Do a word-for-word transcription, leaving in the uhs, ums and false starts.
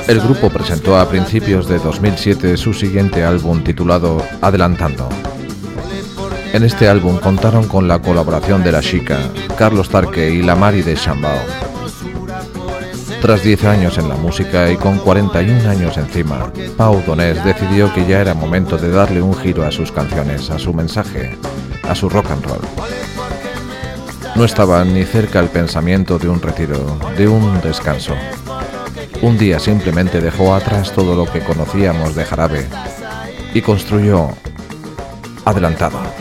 El grupo presentó a principios de dos mil siete su siguiente álbum titulado Adelantando. En este álbum contaron con la colaboración de La Chica, Carlos Tarque y La Mari de Chambao. Tras diez años en la música y con cuarenta y un años encima, Pau Donés decidió que ya era momento de darle un giro a sus canciones, a su mensaje, a su rock and roll. No estaba ni cerca el pensamiento de un retiro, de un descanso. Un día simplemente dejó atrás todo lo que conocíamos de Jarabe y construyó Adelantado.